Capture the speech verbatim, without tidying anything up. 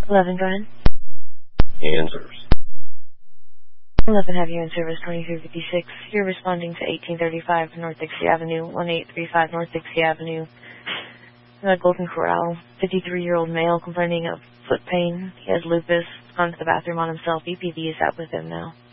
eleven, go ahead. Answers. eleven, have you in service twenty-three fifty-six. You're responding to eighteen thirty-five North Dixie Avenue, one eight three five North Dixie Avenue. The Golden Corral, fifty-three-year-old male complaining of foot pain. He has lupus. Gone to the bathroom on himself. E P D is out with him now.